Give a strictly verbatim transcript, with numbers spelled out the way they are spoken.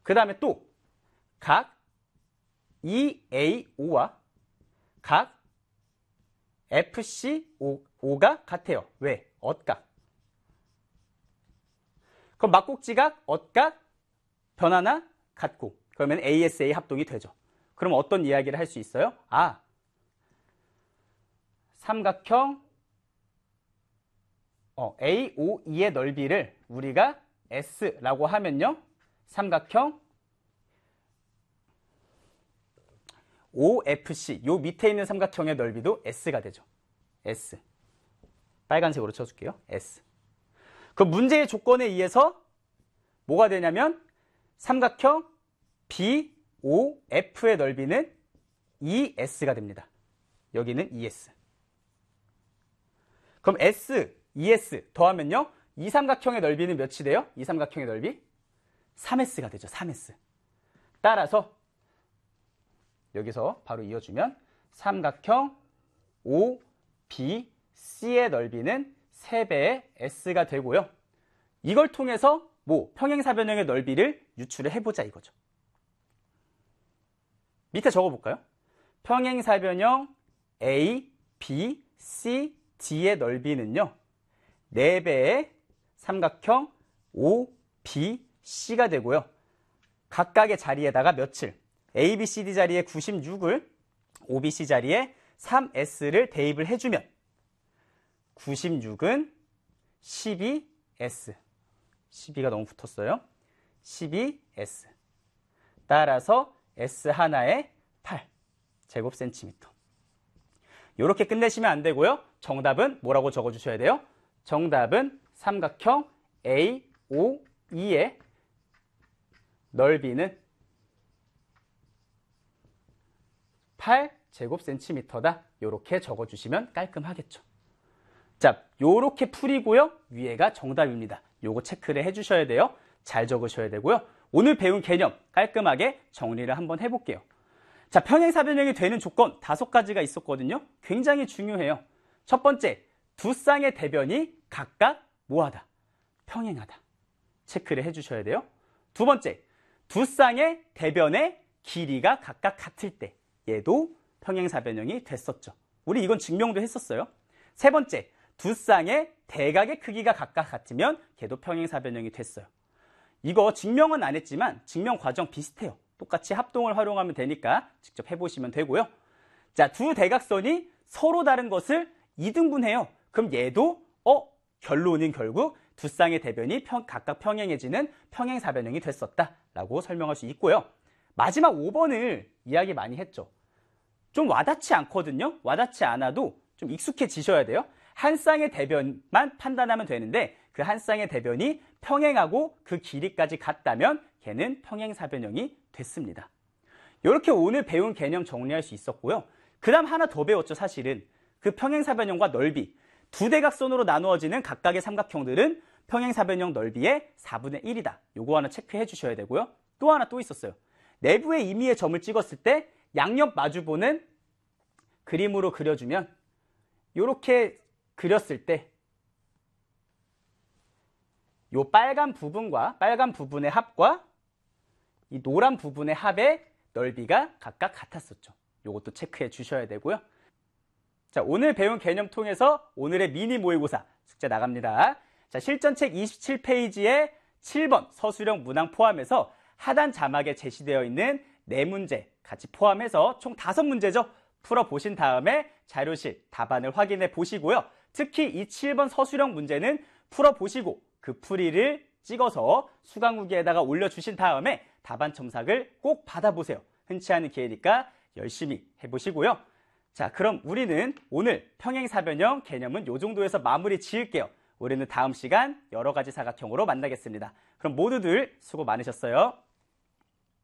그 다음에 또 각 이에이오와 각 에프씨오가 같아요. 왜? 엇각. 그럼 막곡지각, 엇각, 변화나 같고 그러면 에이에스에이 합동이 되죠. 그럼 어떤 이야기를 할 수 있어요? 아, 삼각형 어, 에이오이의 넓이를 우리가 S라고 하면요. 삼각형 오에프씨, 요 밑에 있는 삼각형의 넓이도 S가 되죠. S. 빨간색으로 쳐줄게요. S. 그 문제의 조건에 의해서 뭐가 되냐면 삼각형 비오에프의 넓이는 이에스가 됩니다. 여기는 이에스. 그럼 S, 이에스 더하면요. 이 삼각형의 넓이는 몇이 돼요? 이 삼각형의 넓이? 삼에스가 되죠. 삼에스. 따라서 여기서 바로 이어주면 삼각형 오비씨의 넓이는 세 배의 S가 되고요. 이걸 통해서 뭐 평행사변형의 넓이를 유출을 해보자 이거죠. 밑에 적어볼까요? 평행사변형 A, B, C, D의 넓이는요. 네 배의 삼각형 오비씨가 되고요. 각각의 자리에다가 몇을 A, B, C, D 자리에 구십육을 오비씨 자리에 삼에스를 대입을 해주면 구십육은 십이 에스. 십이가 너무 붙었어요. 십이 에스. 따라서 S 하나에 팔 제곱센티미터. 이렇게 끝내시면 안 되고요. 정답은 뭐라고 적어주셔야 돼요? 정답은 삼각형 에이오이의 넓이는 팔 제곱센티미터다. 이렇게 적어주시면 깔끔하겠죠. 자, 요렇게 풀이고요. 위에가 정답입니다. 요거 체크를 해주셔야 돼요. 잘 적으셔야 되고요. 오늘 배운 개념 깔끔하게 정리를 한번 해볼게요. 자, 평행사변형이 되는 조건 다섯 가지가 있었거든요. 굉장히 중요해요. 첫 번째, 두 쌍의 대변이 각각 뭐하다? 평행하다. 체크를 해주셔야 돼요. 두 번째, 두 쌍의 대변의 길이가 각각 같을 때 얘도 평행사변형이 됐었죠. 우리 이건 증명도 했었어요. 세 번째, 두 쌍의 대각의 크기가 각각 같으면 걔도 평행사변형이 됐어요. 이거 증명은 안 했지만 증명 과정 비슷해요. 똑같이 합동을 활용하면 되니까 직접 해보시면 되고요. 자, 두 대각선이 서로 다른 것을 이등분해요. 그럼 얘도 어 결론은 결국 두 쌍의 대변이 평, 각각 평행해지는 평행사변형이 됐었다라고 설명할 수 있고요. 마지막 오 번을 이야기 많이 했죠. 좀 와닿지 않거든요. 와닿지 않아도 좀 익숙해지셔야 돼요. 한 쌍의 대변만 판단하면 되는데 그 한 쌍의 대변이 평행하고 그 길이까지 같다면 걔는 평행사변형이 됐습니다. 이렇게 오늘 배운 개념 정리할 수 있었고요. 그 다음 하나 더 배웠죠. 사실은 그 평행사변형과 넓이, 두 대각선으로 나누어지는 각각의 삼각형들은 평행사변형 넓이의 사분의 일이다. 요거 하나 체크해 주셔야 되고요. 또 하나 또 있었어요. 내부의 임의의 점을 찍었을 때 양옆 마주보는 그림으로 그려주면 이렇게 그렸을 때 이 빨간 부분과 빨간 부분의 합과 이 노란 부분의 합의 넓이가 각각 같았었죠. 이것도 체크해 주셔야 되고요. 자, 오늘 배운 개념 통해서 오늘의 미니 모의고사 숙제 나갑니다. 자, 실전책 이십칠 페이지에 칠 번 서술형 문항 포함해서 하단 자막에 제시되어 있는 네 문제 같이 포함해서 총 다섯 문제죠. 풀어보신 다음에 자료실 답안을 확인해 보시고요. 특히 이 칠 번 서술형 문제는 풀어보시고 그 풀이를 찍어서 수강후기에다가 올려주신 다음에 답안 첨삭을 꼭 받아보세요. 흔치 않은 기회니까 열심히 해보시고요. 자, 그럼 우리는 오늘 평행사변형 개념은 이 정도에서 마무리 지을게요. 우리는 다음 시간 여러 가지 사각형으로 만나겠습니다. 그럼 모두들 수고 많으셨어요.